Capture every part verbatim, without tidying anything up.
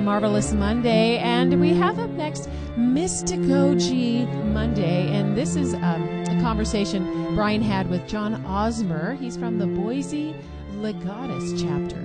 Marvelous Monday, and we have up next Mysticogy Monday, and this is um, a conversation Brian had with John Osmer. He's from the Boise Legatus chapter.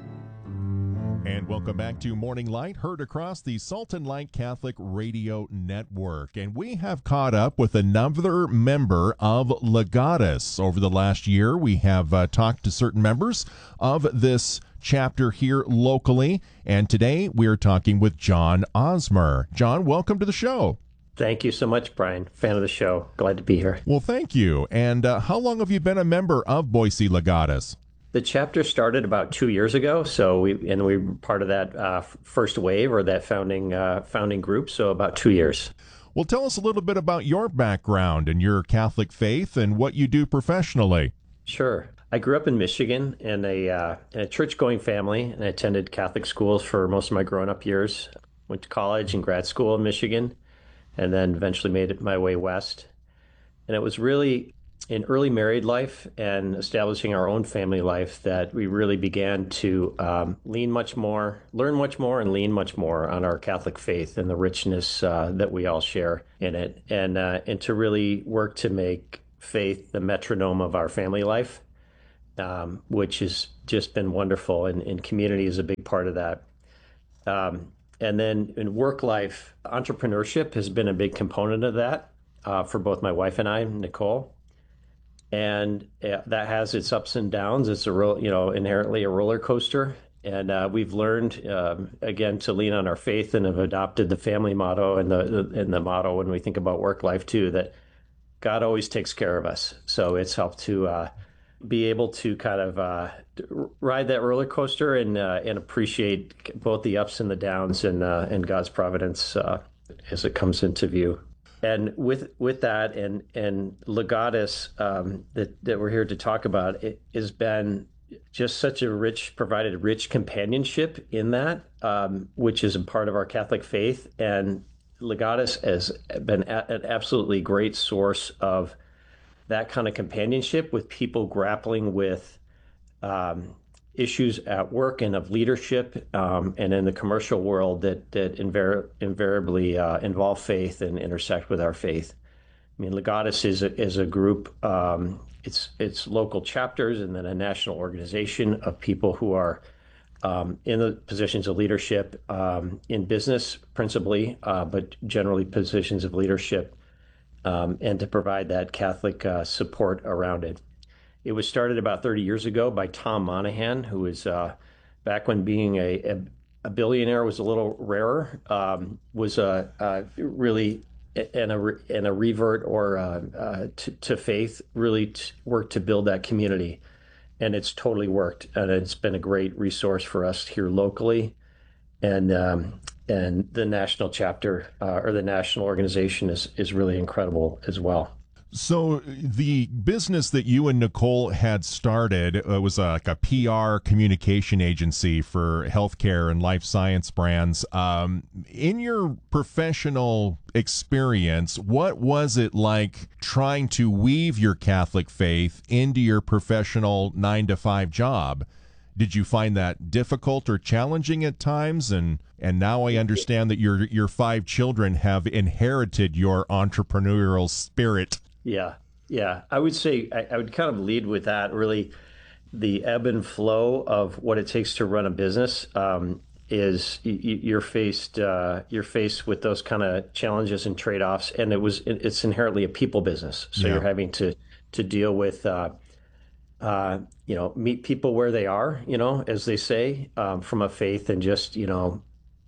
And welcome back to Morning Light, heard across the Salt and Light Catholic Radio Network. And we have caught up with another member of Legatus. Over the last year, we have uh, talked to certain members of this chapter here locally, and today we are talking with John Osmer. John, welcome to the show. Thank you so much, Brian. Fan of the show. Glad to be here. Well, thank you. And uh, how long have you been a member of Boise Legatus? The chapter started about two years ago, so we and we were part of that uh, first wave or that founding uh, founding group. So about two years. Well, tell us a little bit about your background and your Catholic faith and what you do professionally. Sure. I grew up in Michigan in a uh, in a church-going family, and I attended Catholic schools for most of my growing-up years. Went to college and grad school in Michigan, and then eventually made it my way west. And it was really in early married life and establishing our own family life that we really began to um, lean much more, learn much more, and lean much more on our Catholic faith and the richness uh, that we all share in it, and uh, and to really work to make faith the metronome of our family life. Um, which has just been wonderful, and, and community is a big part of that. Um, and then in work life, entrepreneurship has been a big component of that uh, for both my wife and I, Nicole. And uh, that has its ups and downs. It's a real, you know, inherently a roller coaster. And uh, we've learned, um, again, to lean on our faith, and have adopted the family motto and the, the and the motto when we think about work life too, that God always takes care of us. So it's helped to uh, be able to kind of uh, ride that roller coaster and uh, and appreciate both the ups and the downs, and uh, and God's providence uh, as it comes into view. And with with that and and Legatus um, that that we're here to talk about, it has been just such a rich, provided rich companionship in that, um, which is a part of our Catholic faith. And Legatus has been a, an absolutely great source of that kind of companionship with people grappling with um, issues at work and of leadership um, and in the commercial world that that invar- invariably uh, involve faith and intersect with our faith. I mean, Legatus is a, is a group. Um, it's it's local chapters and then a national organization of people who are um, in the positions of leadership um, in business principally, uh, but generally positions of leadership. Um, and to provide that Catholic uh, support around it. It was started about thirty years ago by Tom Monahan, who was uh, back when being a, a, a billionaire was a little rarer, um, was a, a really and a and a revert or uh, uh, to, to faith, really t- worked to build that community, and it's totally worked, and it's been a great resource for us here locally, and. Um, And the national chapter uh, or the national organization is, is really incredible as well. So the business that you and Nicole had started uh, was a, like a P R communication agency for healthcare and life science brands. Um, in your professional experience, what was it like trying to weave your Catholic faith into your professional nine to five job? Did you find that difficult or challenging at times? And and now I understand that your your five children have inherited your entrepreneurial spirit. Yeah, yeah. I would say I, I would kind of lead with that. Really, the ebb and flow of what it takes to run a business um, is you, you're faced uh, you're faced with those kind of challenges and trade-offs, and it was it's inherently a people business. So yeah. You're having to to deal with. Uh, Uh, you know, meet people where they are, you know, as they say, um, from a faith and just, you know,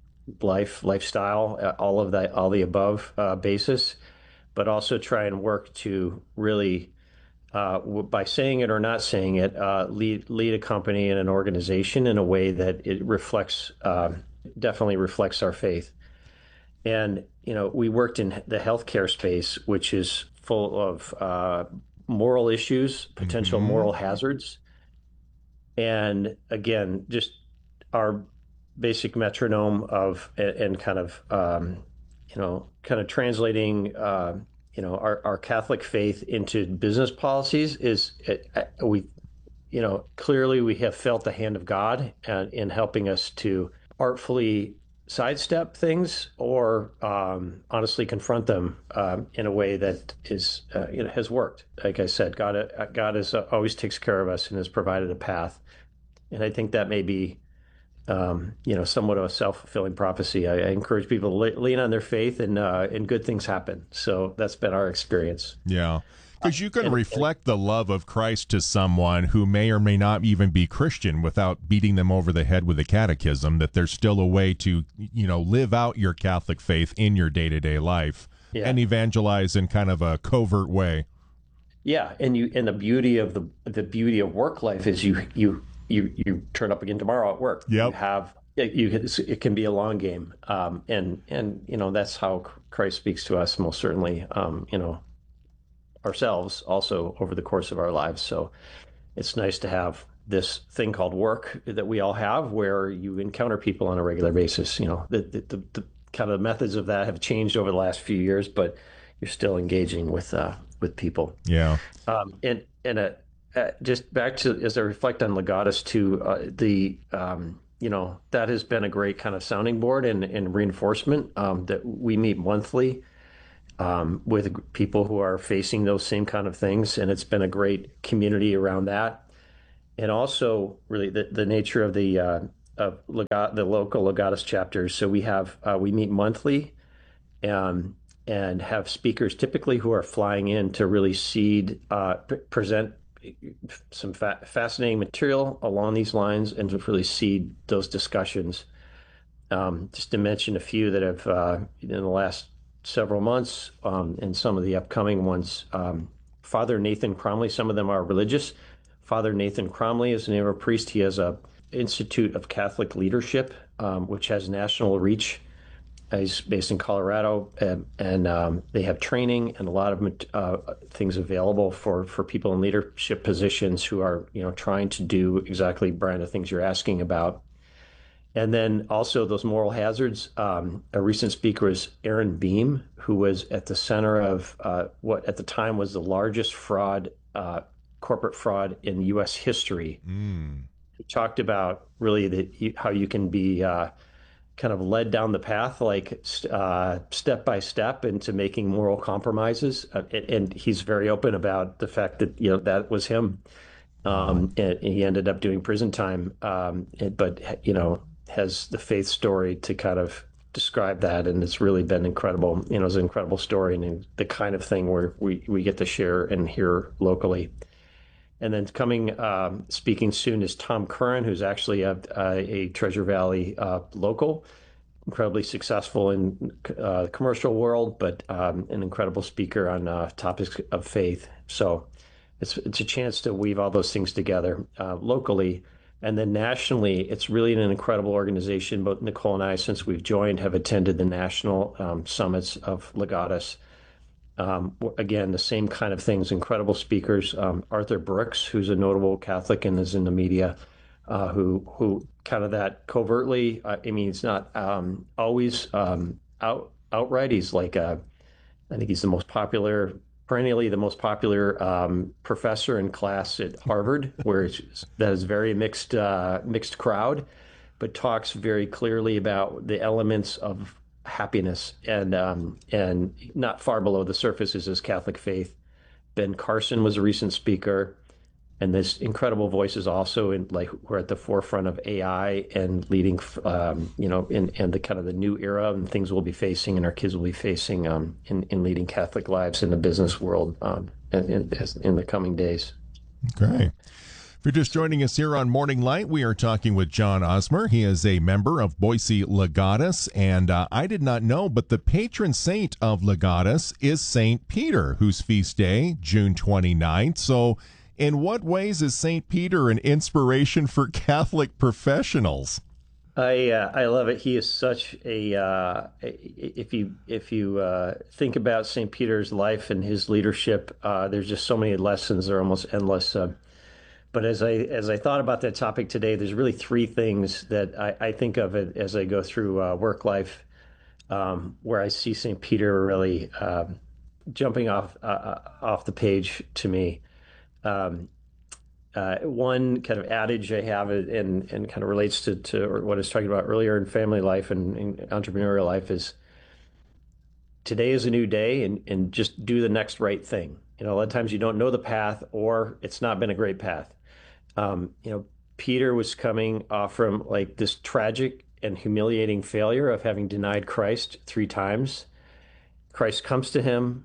life, lifestyle, uh, all of that, all the above uh, basis, but also try and work to really, uh, w- by saying it or not saying it, uh, lead lead a company and an organization in a way that it reflects, uh, definitely reflects our faith. And, you know, we worked in the healthcare space, which is full of uh, moral issues, potential mm-hmm. moral hazards. And again, just our basic metronome of, and, and kind of, um, you know, kind of translating, uh, you know, our, our Catholic faith into business policies is, uh, we, you know, clearly we have felt the hand of God uh, in helping us to artfully sidestep things or um, honestly confront them um, in a way that is uh, you know, has worked. Like I said, God uh, God is uh, always takes care of us and has provided a path, and I think that may be um, you know somewhat of a self fulfilling prophecy. I, I encourage people to le- lean on their faith, and uh, and good things happen. So that's been our experience. Yeah. Because you can And- reflect the love of Christ to someone who may or may not even be Christian without beating them over the head with a catechism, that there's still a way to, you know, live out your Catholic faith in your day-to-day life Yeah. and evangelize in kind of a covert way. Yeah, and you and the beauty of the the beauty of work life is you you you you turn up again tomorrow at work. Yep. You have it, you it can be a long game, um, and and you know that's how Christ speaks to us most certainly. Um, you know ourselves also over the course of our lives. So it's nice to have this thing called work that we all have, where you encounter people on a regular basis. You know the the, the, the kind of methods of that have changed over the last few years, but you're still engaging with uh, with people. Yeah. Um, and and uh, uh, just back to as I reflect on Legatus too, uh, the um, you know that has been a great kind of sounding board and, and reinforcement um, that we meet monthly um, with people who are facing those same kind of things, and it's been a great community around that. And also, really, the, the nature of the uh, of Legat, the local Legatus chapters. So we have uh, we meet monthly. Um, and have speakers typically who are flying in to really seed, uh, p- present some fa- fascinating material along these lines and to really seed those discussions. Um, just to mention a few that have uh, in the last several months um, and some of the upcoming ones. Um, Father Nathan Cromley, some of them are religious. Father Nathan Cromley is the name of a priest. He has a Institute of Catholic Leadership, um, which has national reach. He's based in Colorado, and, and um, they have training and a lot of uh, things available for, for people in leadership positions who are, you know, trying to do exactly, Brian, the things you're asking about. And then also those moral hazards. Um, a recent speaker was Aaron Beam, who was at the center of uh, what at the time was the largest fraud, uh, corporate fraud in U S history. Mm. He talked about really the, how you can be uh, kind of led down the path, like uh, step by step into making moral compromises. Uh, and, and he's very open about the fact that, you know, that was him. Um, and, and he ended up doing prison time, um, and, but, you know, has the faith story to kind of describe that. And it's really been incredible. You know, it's an incredible story and the kind of thing where we, we get to share and hear locally. And then coming, um, speaking soon is Tom Curran, who's actually a, a, a Treasure Valley uh, local, incredibly successful in uh, the commercial world, but um, an incredible speaker on uh, topics of faith. So it's it's a chance to weave all those things together uh, locally. And then nationally, it's really an incredible organization. Both Nicole and I, since we've joined, have attended the national um, summits of Legatus. Um, again, the same kind of things, incredible speakers. Um, Arthur Brooks, who's a notable Catholic and is in the media, uh, who who kind of that covertly, uh, I mean, he's not um, always um, out outright. He's like, a, I think he's the most popular, perennially the most popular um, professor in class at Harvard, where it's, that is very mixed, uh, mixed crowd, but talks very clearly about the elements of happiness, and um, and not far below the surface is his Catholic faith. Ben Carson was a recent speaker, and this incredible voices also in like we're at the forefront of A I and leading, um, you know, in, in the kind of the new era and things we'll be facing and our kids will be facing um, in in leading Catholic lives in the business world um, in, in, in the coming days. Okay. If you're just joining us here on Morning Light, we are talking with John Osmer. He is a member of Boise Legatus, and uh, I did not know, but the patron saint of Legatus is Saint Peter, whose feast day, June twenty-ninth. So in what ways is Saint Peter an inspiration for Catholic professionals? I uh, I love it. He is such a uh, if you if you uh, think about Saint Peter's life and his leadership, uh, there's just so many lessons. They're almost endless. Uh, But as I as I thought about that topic today, there's really three things that I, I think of it as I go through uh, work life, um, where I see Saint Peter really um, jumping off uh, off the page to me. Um, Uh, one kind of adage I have, and, and kind of relates to, to what I was talking about earlier in family life and, and entrepreneurial life, is today is a new day, and, and just do the next right thing. You know, a lot of times you don't know the path, or it's not been a great path. Um, you know, Peter was coming off from like this tragic and humiliating failure of having denied Christ three times. Christ comes to him.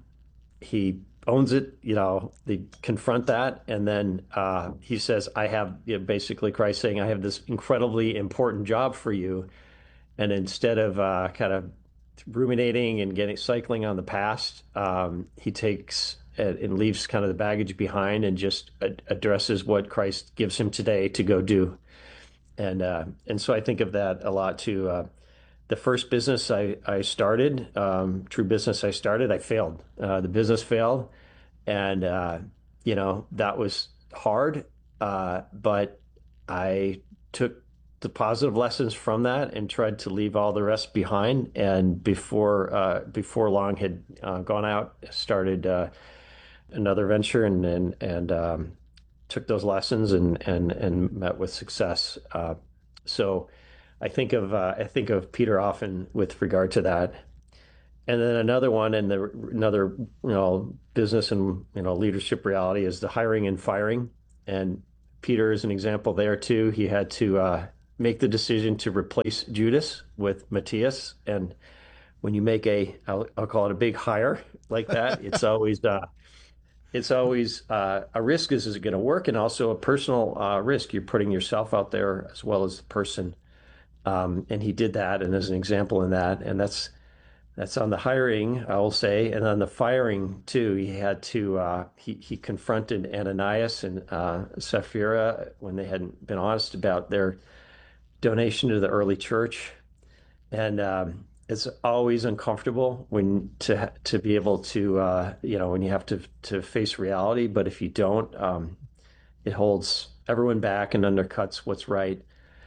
He owns it, you know, they confront that. And then uh, he says, I have, you know, basically Christ saying, I have this incredibly important job for you. And instead of uh, kind of ruminating and getting cycling on the past, um, he takes and, and leaves kind of the baggage behind and just ad- addresses what Christ gives him today to go do. And uh, and so I think of that a lot too. Uh, the first business I, I started, um, true business I started, I failed. Uh, the business failed. And, uh, you know, that was hard. Uh, but I took the positive lessons from that and tried to leave all the rest behind. And before uh, before long had uh, gone out, started uh, another venture and and, and um, took those lessons and, and, and met with success. Uh, so I think of uh, I think of Peter often with regard to that. And then another one, and the another you know business and you know leadership reality is the hiring and firing. And Peter is an example there too. He had to uh, make the decision to replace Judas with Matthias. And when you make a, I'll, I'll call it a big hire like that, it's always uh, it's always uh, a risk. Is, is it going to work? And also a personal uh, risk. You're putting yourself out there as well as the person. Um, and he did that, and as an example in that, and that's that's on the hiring, I will say, and on the firing too. He had to uh, he he confronted Ananias and uh, Sapphira when they hadn't been honest about their donation to the early church, and um, it's always uncomfortable when to to be able to uh, you know when you have to to face reality. But if you don't, um, it holds everyone back and undercuts what's right.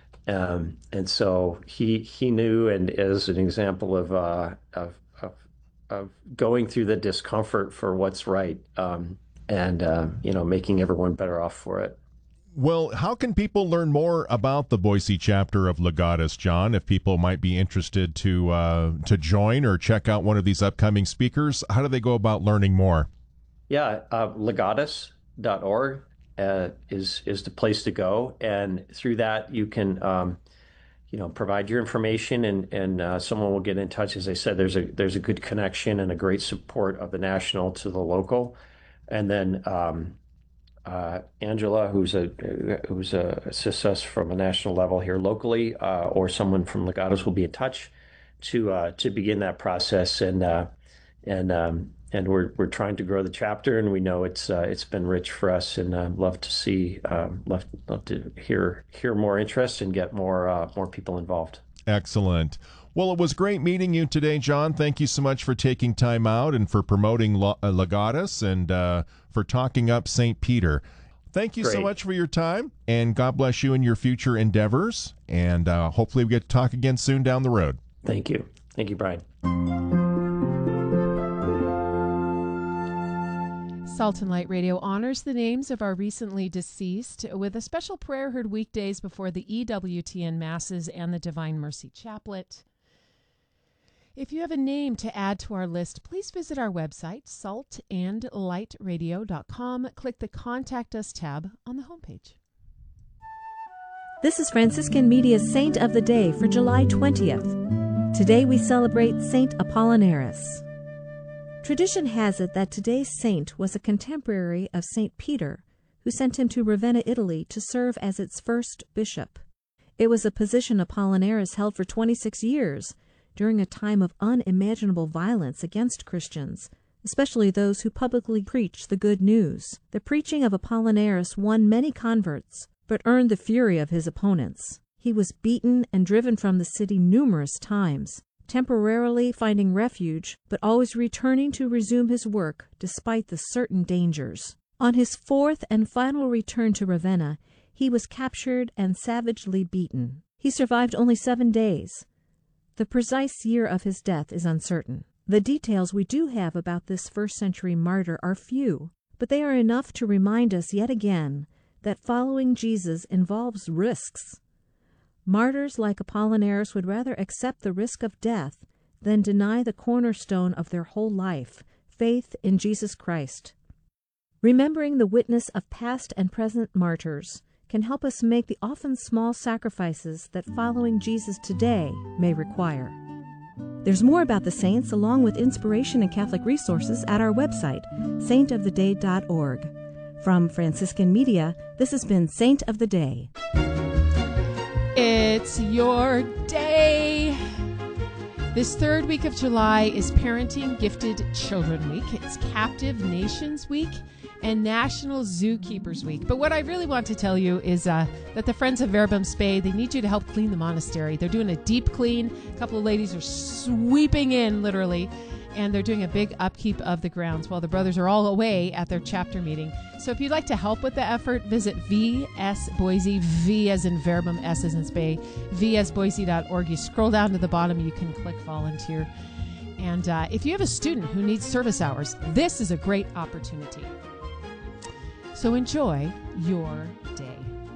Um, and so he he knew, and as an example of uh, of, of of going through the discomfort for what's right, um, and uh, you know making everyone better off for it. Well, how can people learn more about the Boise chapter of Legatus, John? If people might be interested to uh, to join or check out one of these upcoming speakers, how do they go about learning more? Yeah, uh, legatus dot org. Uh, is is the place to go, and through that you can, um, you know, provide your information, and and uh, someone will get in touch. As I said, there's a there's a good connection and a great support of the national to the local, and then um, uh, Angela, who's a who's a assists us from a national level here locally, uh, or someone from Legatus will be in touch to uh, to begin that process, and uh, and um, and we're we're trying to grow the chapter, and we know it's uh, it's been rich for us, and uh, love to see um, love love to hear hear more interest and get more uh, more people involved. Excellent. Well, it was great meeting you today, John. Thank you so much for taking time out and for promoting Legatus and uh, for talking up Saint Peter. Thank you great. so much for your time, and God bless you in your future endeavors. And uh, hopefully we get to talk again soon down the road. Thank you. Thank you, Brian. Salt and Light Radio honors the names of our recently deceased with a special prayer heard weekdays before the E W T N Masses and the Divine Mercy Chaplet. If you have a name to add to our list, please visit our website, salt and light radio dot com. Click the Contact Us tab on the homepage. This is Franciscan Media's Saint of the Day for July twentieth. Today we celebrate Saint Apollinaris. Tradition has it that today's saint was a contemporary of Saint Peter, who sent him to Ravenna, Italy, to serve as its first bishop. It was a position Apollinaris held for twenty-six years, during a time of unimaginable violence against Christians, especially those who publicly preached the good news. The preaching of Apollinaris won many converts, but earned the fury of his opponents. He was beaten and driven from the city numerous times, temporarily finding refuge, but always returning to resume his work despite the certain dangers. On his fourth and final return to Ravenna, he was captured and savagely beaten. He survived only seven days. The precise year of his death is uncertain. The details we do have about this first-century martyr are few, but they are enough to remind us yet again that following Jesus involves risks. Martyrs like Apollinaris would rather accept the risk of death than deny the cornerstone of their whole life, faith in Jesus Christ. Remembering the witness of past and present martyrs can help us make the often small sacrifices that following Jesus today may require. There's more about the saints along with inspiration and Catholic resources at our website, saint of the day dot org. From Franciscan Media, this has been Saint of the Day. It's your day. This third week of July is Parenting Gifted Children Week. It's Captive Nations Week and National Zookeepers Week. But what I really want to tell you is uh, that the Friends of Verbum Spey, they need you to help clean the monastery. They're doing a deep clean. A couple of ladies are sweeping in, literally, and they're doing a big upkeep of the grounds while the brothers are all away at their chapter meeting. So if you'd like to help with the effort, visit V S Boise, V as in Verbum, S as in Spey, v s boise dot org. You scroll down to the bottom, you can click volunteer. And uh, if you have a student who needs service hours, this is a great opportunity. So enjoy your day.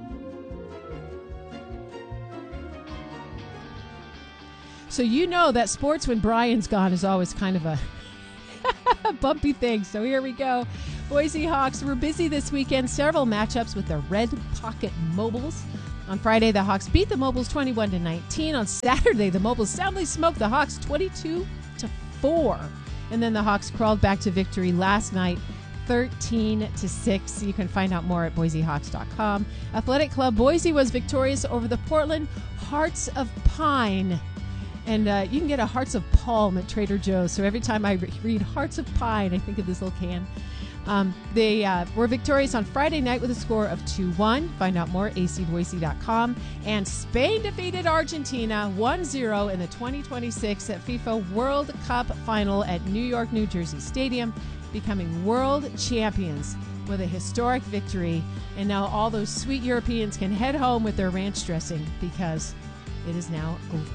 So you know that sports when Brian's gone is always kind of a bumpy thing. So here we go. Boise Hawks were busy this weekend. Several matchups with the Red Pocket Mobiles. On Friday, the Hawks beat the Mobiles twenty-one to nineteen. On Saturday, the Mobiles soundly smoked the Hawks twenty-two to four. And then the Hawks crawled back to victory last night, thirteen to six. You can find out more at boise hawks dot com. Athletic Club Boise was victorious over the Portland Hearts of Pine. And uh, you can get a Hearts of Palm at Trader Joe's. So every time I re- read Hearts of Pine, I think of this little can. Um, they uh, were victorious on Friday night with a score of two one. Find out more at a c boise dot com. And Spain defeated Argentina one zero in the twenty twenty-six at FIFA World Cup final at New York, New Jersey Stadium, becoming world champions with a historic victory. And now all those sweet Europeans can head home with their ranch dressing because it is now over.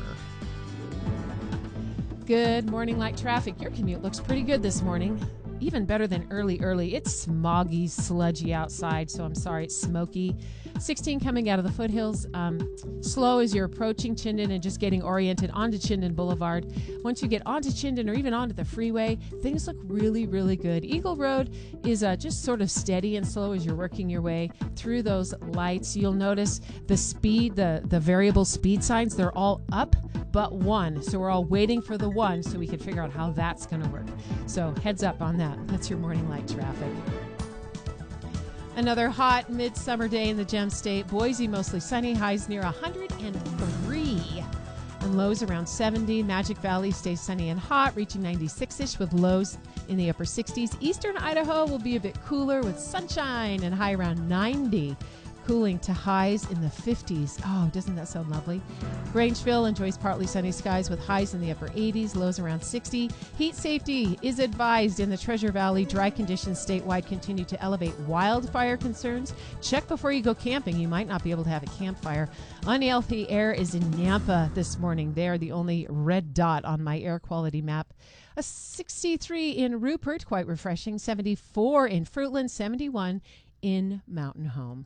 Good morning, light traffic. Your commute looks pretty good this morning. Even better than early, early. It's smoggy, sludgy outside, so I'm sorry it's smoky. sixteen coming out of the foothills. Um, slow as you're approaching Chinden and just getting oriented onto Chinden Boulevard. Once you get onto Chinden or even onto the freeway, things look really, really good. Eagle Road is uh, just sort of steady and slow as you're working your way through those lights. You'll notice the speed, the, the variable speed signs, they're all up but one. So we're all waiting for the one so we can figure out how that's going to work. So heads up on that. That's your morning light traffic. Another hot midsummer day in the Gem State. Boise mostly sunny, highs near one hundred three. And lows around seventy. Magic Valley stays sunny and hot, reaching ninety-six-ish with lows in the upper sixties. Eastern Idaho will be a bit cooler with sunshine and high around ninety. Cooling to highs in the fifties. Oh, doesn't that sound lovely? Grangeville enjoys partly sunny skies with highs in the upper eighties, lows around sixty. Heat safety is advised in the Treasure Valley. Dry conditions statewide continue to elevate wildfire concerns. Check before you go camping. You might not be able to have a campfire. Unhealthy air is in Nampa this morning. They are the only red dot on my air quality map. A sixty-three in Rupert, quite refreshing. seventy-four in Fruitland, seventy-one in Mountain Home.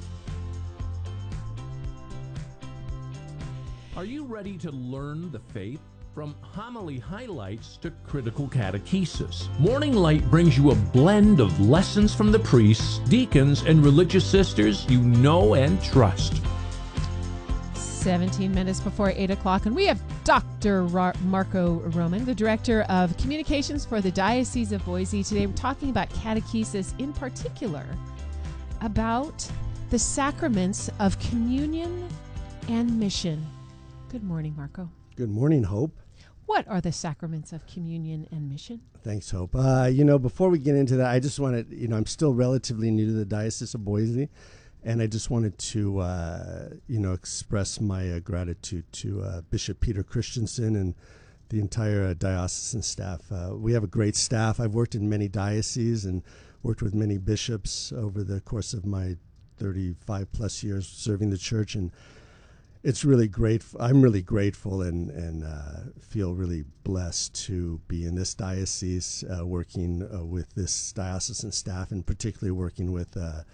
Are you ready to learn the faith? From homily highlights to critical catechesis, Morning Light brings you a blend of lessons from the priests, deacons, and religious sisters you know and trust. seventeen minutes before eight o'clock, and we have Doctor Ra- Marco Roman, the Director of Communications for the Diocese of Boise. Today we're talking about catechesis, in particular about the sacraments of communion and mission. Good morning, Marco. Good morning, Hope. What are the sacraments of communion and mission? Thanks, Hope. Uh, you know, before we get into that, I just wanted, you know, I'm still relatively new to the Diocese of Boise, and I just wanted to, uh, you know, express my uh, gratitude to uh, Bishop Peter Christensen and the entire uh, diocesan staff. Uh, we have a great staff. I've worked in many dioceses and worked with many bishops over the course of my thirty-five plus years serving the church, and it's really great. I'm really grateful and and uh, feel really blessed to be in this diocese, uh, working uh, with this diocesan staff, and particularly working with uh,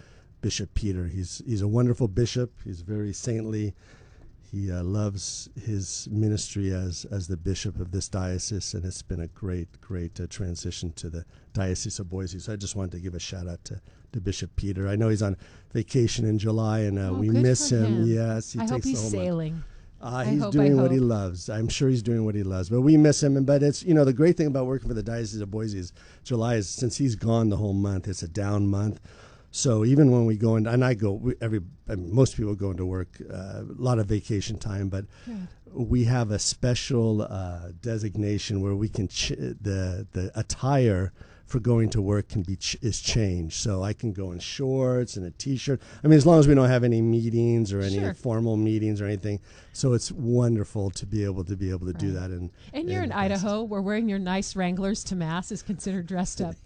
Bishop Peter. He's he's a wonderful bishop. He's very saintly. He uh, loves his ministry as as the bishop of this diocese, and it's been a great, great uh, transition to the Diocese of Boise. So I just wanted to give a shout out to, to Bishop Peter. I know he's on vacation in July, and uh, oh, we good miss for him. him. Yes, he I takes hope he's the whole sailing. month. Uh, I he's hope, doing I what he hope. loves. I'm sure he's doing what he loves. But we miss him. And but it's, you know, the great thing about working for the Diocese of Boise is July is, since he's gone the whole month, it's a down month. So even when we go in, and I go, we, every I mean, most people go into work, uh, a lot of vacation time, but Good. we have a special uh, designation where we can ch- the the attire for going to work can be ch- is changed. So I can go in shorts and a t-shirt. I mean, as long as we don't have any meetings or any Sure. formal meetings or anything. So it's wonderful to be able to be able to do Right. that. And And you're in Idaho, where wearing your nice Wranglers to Mass is considered dressed up.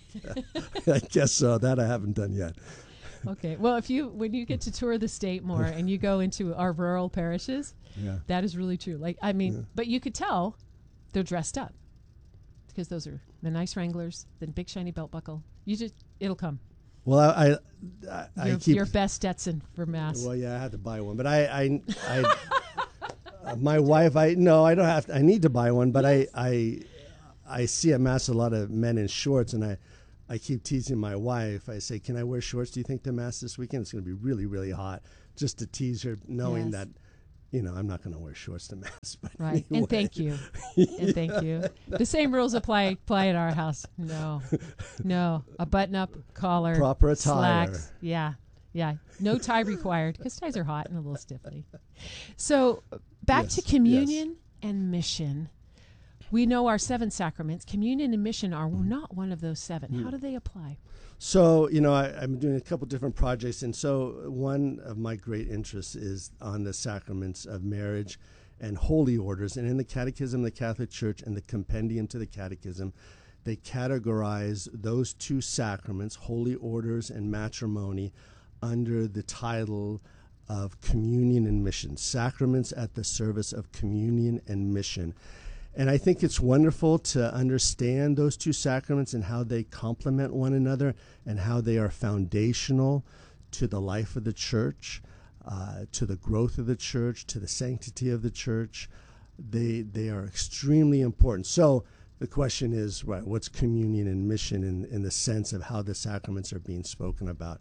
I guess so. That I haven't done yet. Okay. Well, if you when you get to tour the state more and you go into our rural parishes, Yeah. that is really true. Like, I mean, but you could tell they're dressed up because those are the nice Wranglers, the big shiny belt buckle. You just it'll come. Well, I I, I Your, keep your best Stetson for Mass. Well, yeah, I had to buy one, but I, I, I uh, my wife, I no, I don't have. To, I need to buy one, but I, I, I see at Mass a lot of men in shorts, and I, I keep teasing my wife. I say, "Can I wear shorts? Do you think to Mass this weekend it's going to be really, really hot?" Just to tease her, knowing Yes. that, you know, I'm not going to wear shorts to Mass. But Right. anyway. And thank you. And thank you. The same rules apply apply at our house. No. No. A button up collar. Proper attire. Slacks. Yeah. Yeah. No tie required because ties are hot and a little stiffly. So back Yes, to communion and mission. We know our seven sacraments. Communion and mission are not one of those seven. How do they apply? So, you know, I, I'm doing a couple different projects, and so one of my great interests is on the sacraments of marriage and holy orders. And in the Catechism of the Catholic Church and the Compendium to the Catechism, they categorize those two sacraments, holy orders and matrimony, under the title of communion and mission, sacraments at the service of communion and mission. And I think it's wonderful to understand those two sacraments and how they complement one another and how they are foundational to the life of the church, uh, to the growth of the church, to the sanctity of the church. They they are extremely important. So the question is, right, what's communion and mission in, in the sense of how the sacraments are being spoken about?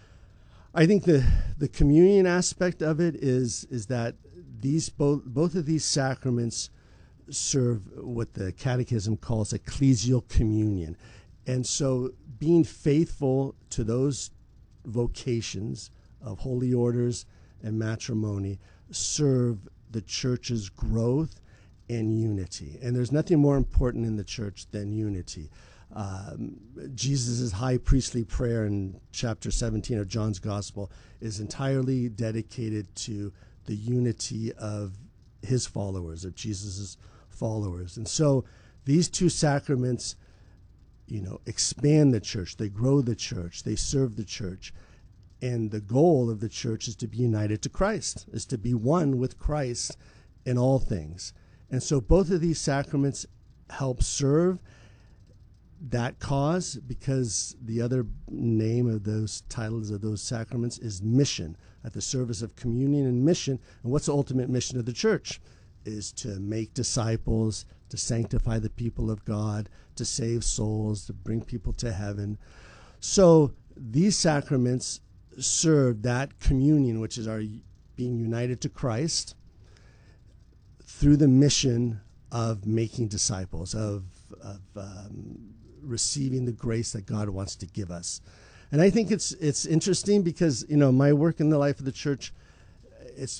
I think the, the communion aspect of it is is that these both both of these sacraments serve what the Catechism calls ecclesial communion. And so being faithful to those vocations of holy orders and matrimony serve the church's growth and unity. And there's nothing more important in the church than unity. Um, Jesus' high priestly prayer in chapter seventeen of John's Gospel is entirely dedicated to the unity of his followers, of Jesus' followers. And so these two sacraments, you know, expand the church, they grow the church, they serve the church. And the goal of the church is to be united to Christ, is to be one with Christ in all things. And so both of these sacraments help serve that cause, because the other name of those titles of those sacraments is mission, at the service of communion and mission. And what's the ultimate mission of the church? Is to make disciples, to sanctify the people of God, to save souls, to bring people to heaven. So these sacraments serve that communion, which is our being united to Christ, through the mission of making disciples, of, of um, receiving the grace that God wants to give us. And I think it's it's interesting because, you know, my work in the life of the church, it's,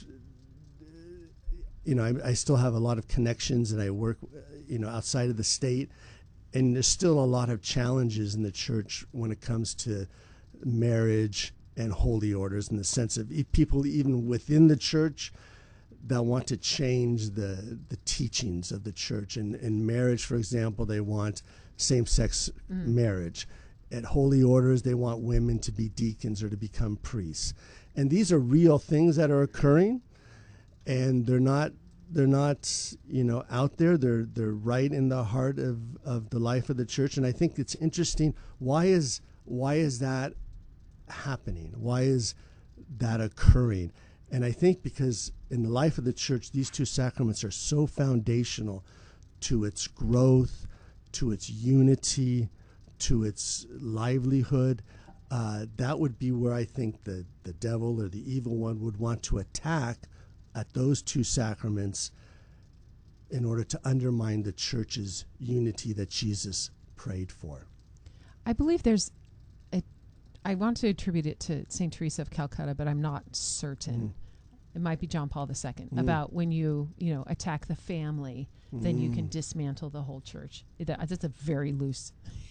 you know, I, I still have a lot of connections, and I work, you know, outside of the state, and there's still a lot of challenges in the church when it comes to marriage and holy orders, in the sense of people even within the church that want to change the the teachings of the church. And in marriage, for example, they want same-sex mm. marriage. At holy orders, they want women to be deacons or to become priests. And these are real things that are occurring, and they're not they're not you know out there. They're they're right in the heart of, of the life of the church. And I think it's interesting. Why is why is that happening? Why is that occurring? And I think because in the life of the church, these two sacraments are so foundational to its growth, to its unity, to its livelihood. Uh, that would be where I think the, the devil or the evil one would want to attack at those two sacraments in order to undermine the church's unity that Jesus prayed for. I believe there's a, I want to attribute it to Saint Teresa of Calcutta, but I'm not certain. Mm. It might be John Paul the Second, mm. about when you, you know, attack the family, mm. then you can dismantle the whole church. That, that's a very loose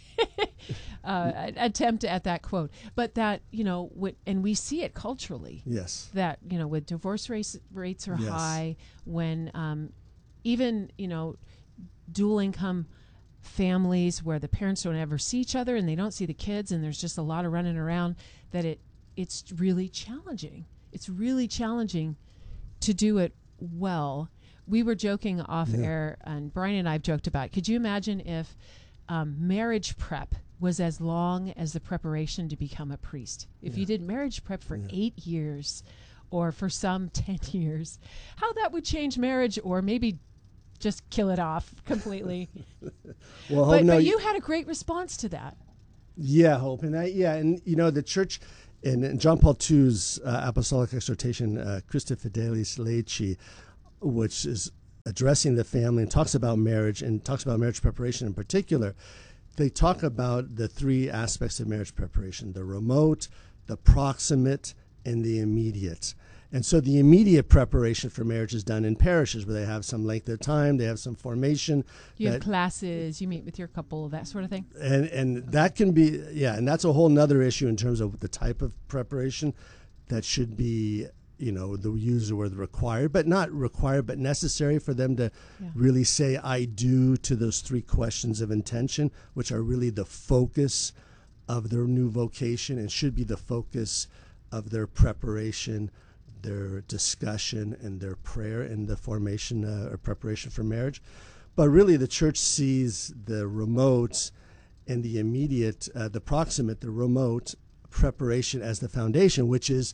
uh, attempt at that quote. But that, you know, w- and we see it culturally. Yes. That, you know, with divorce rates, rates are yes. high, when um, even, you know, dual income families where the parents don't ever see each other and they don't see the kids, and there's just a lot of running around, that it it's really challenging. It's really challenging to do it well. We were joking off yeah. air, and Brian and I have joked about, could you imagine if um, marriage prep was as long as the preparation to become a priest? If yeah. you did marriage prep for yeah. eight years, or for some ten years, how that would change marriage, or maybe just kill it off completely. well, but, no, but you had a great response to that. Yeah, Hope. And I, yeah, and you know, the church in, in John Paul the Second's uh, apostolic exhortation, uh, Christi Fidelis Laici, which is addressing the family and talks about marriage, and talks about marriage preparation in particular. They talk about the three aspects of marriage preparation: the remote, the proximate, and the immediate. And so the immediate preparation for marriage is done in parishes where they have some length of time, they have some formation. You have classes, you meet with your couple, that sort of thing. And and okay. that can be, yeah, and that's a whole nother issue in terms of the type of preparation that should be, you know, the use the word required, but not required, but necessary for them to yeah. really say, I do, to those three questions of intention, which are really the focus of their new vocation and should be the focus of their preparation, their discussion, and their prayer in the formation uh, or preparation for marriage. But really the church sees the remote and the immediate, uh, the proximate, the remote preparation as the foundation, which is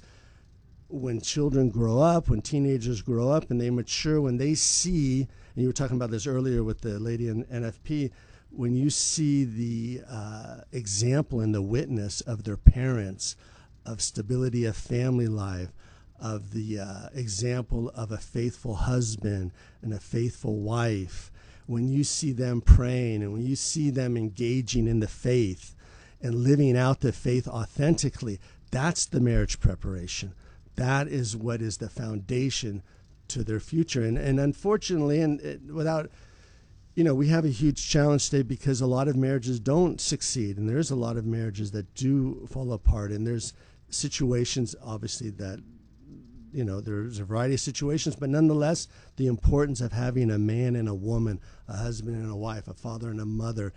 when children grow up, when teenagers grow up and they mature, when they see, and you were talking about this earlier with the lady in N F P, when you see the uh, example and the witness of their parents, of stability of family life, of the uh, example of a faithful husband and a faithful wife, when you see them praying and when you see them engaging in the faith and living out the faith authentically, that's the marriage preparation. That is what is the foundation to their future. And, and unfortunately, and it, without, you know, we have a huge challenge today because a lot of marriages don't succeed, and there's a lot of marriages that do fall apart, and there's situations, obviously, that, you know, there's a variety of situations, but nonetheless, the importance of having a man and a woman, a husband and a wife, a father and a mother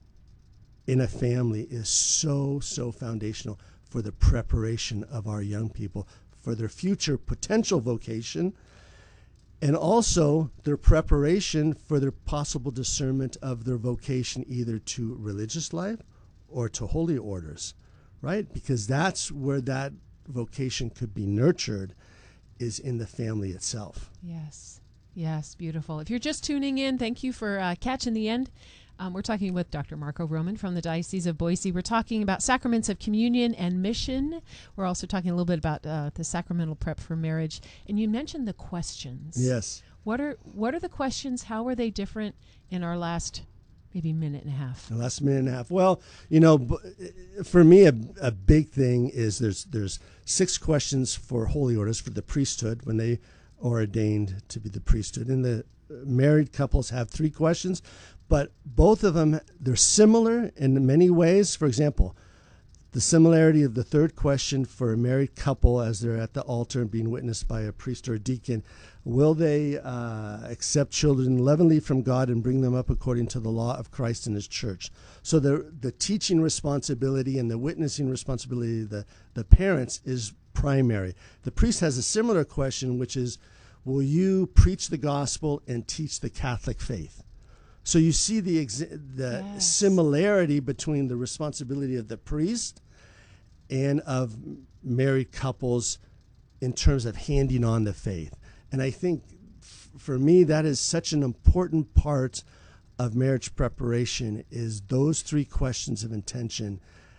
in a family is so, so foundational for the preparation of our young people, for their future potential vocation, and also their preparation for their possible discernment of their vocation either to religious life or to holy orders, right? Because that's where that vocation could be nurtured, is in the family itself. Yes, yes, beautiful. If you're just tuning in, thank you for uh, catching the end. Um, we're talking with Doctor Marco Roman from the Diocese of Boise. We're talking about sacraments of communion and mission. We're also talking a little bit about uh, the sacramental prep for marriage. And you mentioned the questions. Yes. What are what are the questions? How are they different in our last maybe minute and a half? The last minute and a half. Well, you know, for me, a, a big thing is there's there's six questions for holy orders, for the priesthood, when they are ordained to be the priesthood. And the married couples have three questions, but both of them, they're similar in many ways. For example, the similarity of the third question for a married couple as they're at the altar and being witnessed by a priest or a deacon: will they uh, accept children lovingly from God and bring them up according to the law of Christ and his church? So the the teaching responsibility and the witnessing responsibility of the, the parents is primary. The priest has a similar question, which is, will you preach the gospel and teach the Catholic faith? So you see the exa- the yes. similarity between the responsibility of the priest and of married couples in terms of handing on the faith. And I think f- for me, that is such an important part of marriage preparation, is those three questions of intention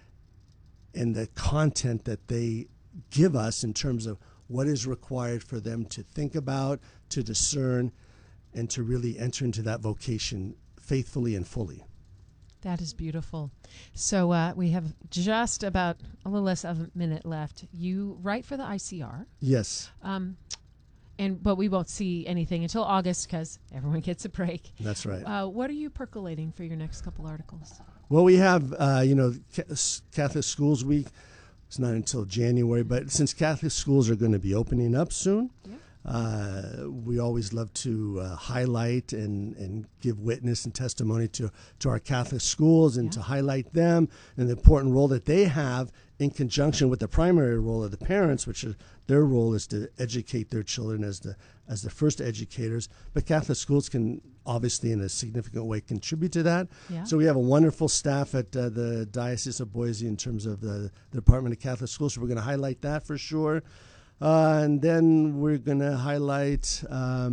and the content that they give us in terms of what is required for them to think about, to discern, and to really enter into that vocation faithfully and fully. That is beautiful. So uh, we have just about a little less of a minute left. You write for the I C R. Yes. Um, and but we won't see anything until August because everyone gets a break. That's right. Uh, what are you percolating for your next couple articles? Well, we have, uh, you know, Catholic Schools Week. It's not until January, but since Catholic schools are going to be opening up soon, yeah. Uh, we always love to uh, highlight and, and give witness and testimony to, to our Catholic schools and yeah. to highlight them and the important role that they have in conjunction with the primary role of the parents, which is their role is to educate their children as the as the first educators. But Catholic schools can obviously in a significant way contribute to that. Yeah. So we have a wonderful staff at uh, the Diocese of Boise in terms of the, the Department of Catholic Schools. So we're going to highlight that for sure. Uh, and then we're going to highlight,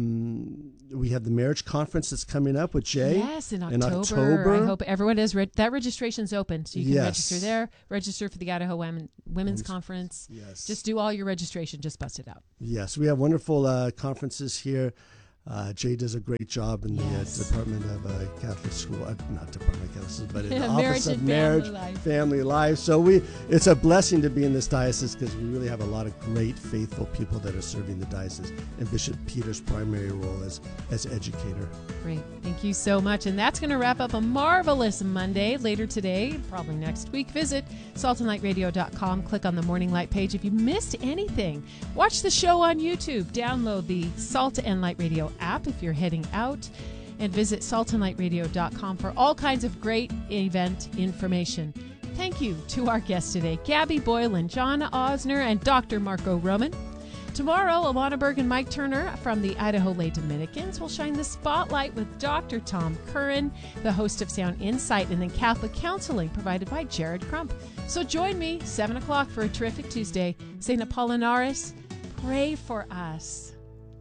um, we have the marriage conference that's coming up with Jay. Yes, in October. In October. I hope everyone is. Re- that registration's open, so you can yes. register there, register for the Idaho Women, Women's Conference. Yes. Just do all your registration. Just bust it out. Yes, we have wonderful uh, conferences here. Uh, Jay does a great job in yes. the uh, Department of uh, Catholic School, uh, not Department of Catholic School, but in the marriage Office of and Marriage, Family Life. Family Life. So we, it's a blessing to be in this diocese because we really have a lot of great, faithful people that are serving the diocese, and Bishop Peter's primary role as as educator. Great, thank you so much, and that's going to wrap up a marvelous Monday. Later today, probably next week, visit salt and light radio dot com. Click on the Morning Light page. If you missed anything, watch the show on YouTube. Download the Salt and Light Radio app if you're heading out, and visit salt and light radio dot com for all kinds of great event information. Thank you to our guests today, Gabby Boyle and John Osner and Doctor Marco Roman. Tomorrow, Alana Berg and Mike Turner from the Idaho Lay Dominicans will shine the spotlight with Doctor Tom Curran, the host of Sound Insight, and then Catholic counseling provided by Jared Crump. So join me, seven o'clock for a terrific Tuesday. Saint Apollinaris, pray for us.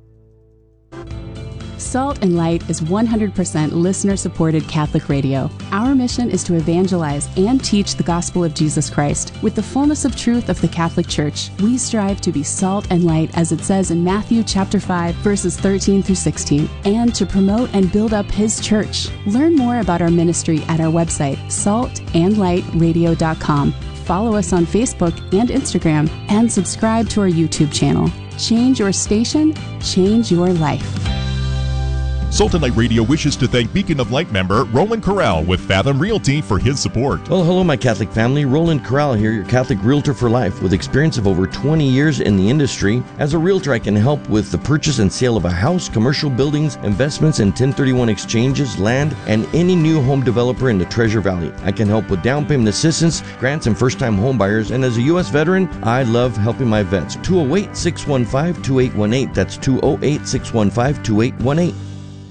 Salt and Light is one hundred percent listener-supported Catholic radio. Our mission is to evangelize and teach the gospel of Jesus Christ. With the fullness of truth of the Catholic Church, we strive to be salt and light, as it says in Matthew chapter five, verses thirteen through sixteen, and to promote and build up His church. Learn more about our ministry at our website, salt and light radio dot com. Follow us on Facebook and Instagram, and subscribe to our YouTube channel. Change your station, change your life. Salt and Light Radio wishes to thank Beacon of Light member Roland Corral with Fathom Realty for his support. Well, hello, my Catholic family. Roland Corral here, your Catholic realtor for life, with experience of over twenty years in the industry. As a realtor, I can help with the purchase and sale of a house, commercial buildings, investments in ten thirty-one exchanges, land, and any new home developer in the Treasure Valley. I can help with down payment assistance, grants, and first-time home buyers. And as a U S veteran, I love helping my vets. two oh eight, six one five, two eight one eight. That's two oh eight, six one five, two eight one eight.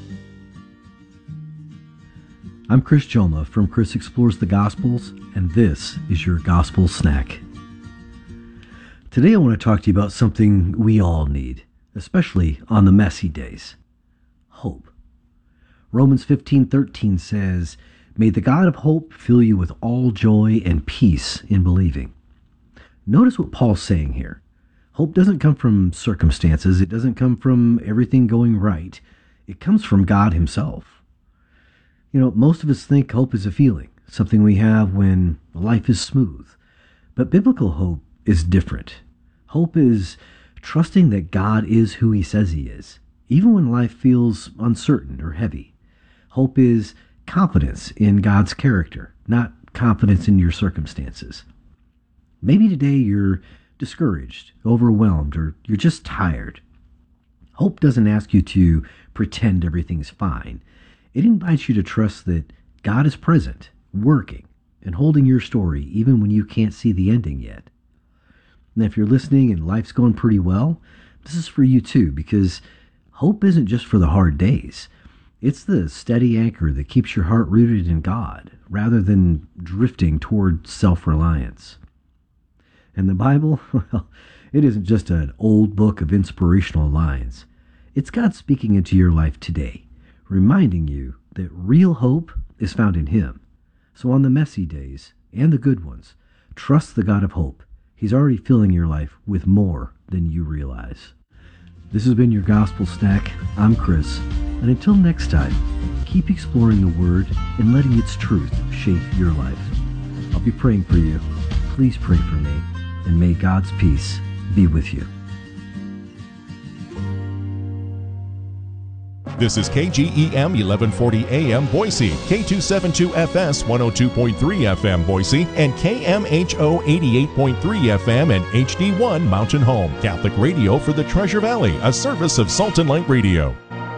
I'm Chris Joma from Chris Explores the Gospels, and this is your Gospel Snack. Today I want to talk to you about something we all need, especially on the messy days: hope. Romans fifteen thirteen says, "May the God of hope fill you with all joy and peace in believing." Notice what Paul's saying here. Hope doesn't come from circumstances. It doesn't come from everything going right. It comes from God Himself. You know, most of us think hope is a feeling, something we have when life is smooth. But biblical hope is different. Hope is trusting that God is who He says He is, even when life feels uncertain or heavy. Hope is confidence in God's character, not confidence in your circumstances. Maybe today you're discouraged, overwhelmed, or you're just tired. Hope doesn't ask you to pretend everything's fine. It invites you to trust that God is present, working, and holding your story even when you can't see the ending yet. And if you're listening and life's going pretty well, this is for you too, because hope isn't just for the hard days. It's the steady anchor that keeps your heart rooted in God, rather than drifting toward self-reliance. And the Bible, well, it isn't just an old book of inspirational lines. It's God speaking into your life today, reminding you that real hope is found in Him. So on the messy days and the good ones, trust the God of hope. He's already filling your life with more than you realize. This has been your Gospel Snack. I'm Chris. And until next time, keep exploring the Word and letting its truth shape your life. I'll be praying for you. Please pray for me. And may God's peace be with you. This is K G E M eleven forty A M Boise, K two seventy-two F S one oh two point three F M Boise, and K M H O eighty-eight point three F M and H D one Mountain Home. Catholic radio for the Treasure Valley, a service of Salt and Light Radio.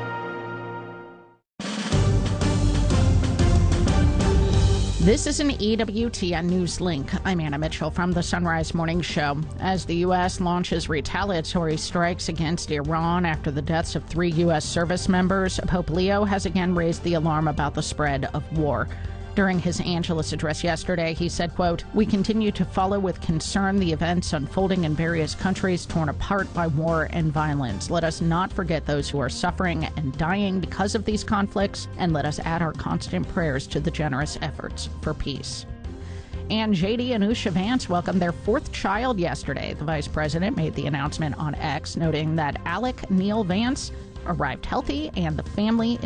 This is an E W T N News Link. I'm Anna Mitchell from the Sunrise Morning Show. As the U S launches retaliatory strikes against Iran after the deaths of three U S service members, Pope Leo has again raised the alarm about the spread of war. During his Angelus address yesterday, he said, quote, "We continue to follow with concern the events unfolding in various countries torn apart by war and violence. Let us not forget those who are suffering and dying because of these conflicts, and let us add our constant prayers to the generous efforts for peace." And J D and Usha Vance welcomed their fourth child yesterday. The vice president made the announcement on X, noting that Alec Neil Vance arrived healthy and the family